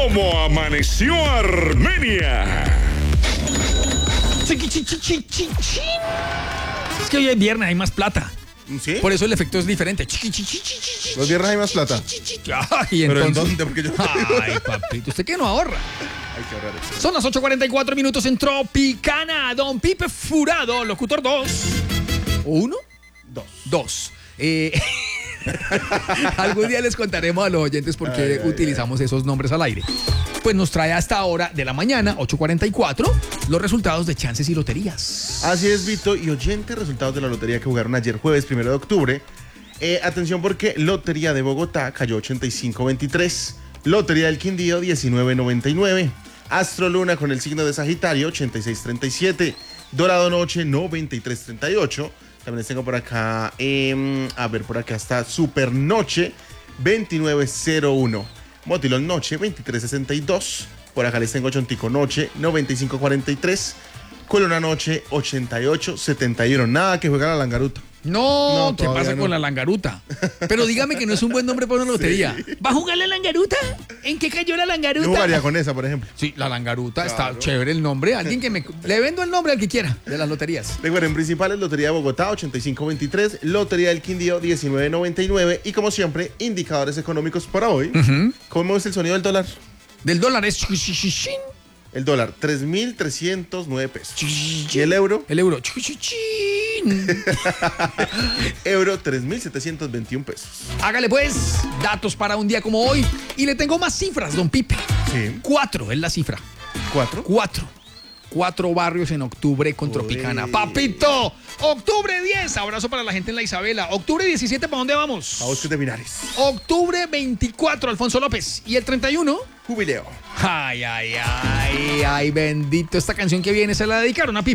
¿Cómo amaneció Armenia? Es que hoy es viernes, hay más plata. ¿Sí? Por eso el efecto es diferente. Los viernes hay más plata. Ay, ¿Pero en entonces. dónde? Porque yo... Ay, papito, ¿usted qué no ahorra? Hay que ahorrar eso. Son las 8:44 minutos en Tropicana. Don Pipe Furado, locutor 2. ¿O 1? 2. Algún día les contaremos a los oyentes por qué utilizamos esos nombres al aire. Pues nos trae hasta ahora de la mañana, 8:44, los resultados de chances y loterías. Así es, Vito y oyente, resultados de la lotería que jugaron ayer jueves 1 de octubre. Atención porque Lotería de Bogotá cayó 85-23, Lotería del Quindío 19-99, Astro Luna con el signo de Sagitario 86-37, Dorado Noche 93-38. También les tengo por acá, por acá está Super Noche 29-01, Motilón Noche 23-62, por acá les tengo Chontico Noche 95-43, Colona Noche 88-71. Nada que jugar a la Langaruta. No, ¿qué todavía pasa no. con la Langaruta? Pero dígame que no es un buen nombre para una lotería. Sí. ¿Va a jugar la Langaruta? ¿En qué cayó la Langaruta? Yo jugaría con esa, por ejemplo. Sí, la Langaruta, Claro. está chévere el nombre. Alguien que le vendo el nombre al que quiera de las loterías. Recuerden, principales, Lotería de Bogotá 85-23, Lotería del Quindío 19-99 y como siempre, indicadores económicos para hoy. ¿Cómo es el sonido del dólar? Del dólar es... El dólar, 3.309 pesos. ¿Y el euro? El euro. Euro, 3.721 pesos. Hágale pues, datos para un día como hoy. Y le tengo más cifras, don Pipe. Sí. 4 es la cifra. 4. 4 barrios en octubre con Tropicana. ¡Papito! Octubre 10, abrazo para la gente en la Isabela. Octubre 17, ¿para dónde vamos? A Bosques de Minares. Octubre 24, Alfonso López. ¿Y el 31? Jubileo. Ay, bendito. Esta canción que viene se la dedicaron a Pipe.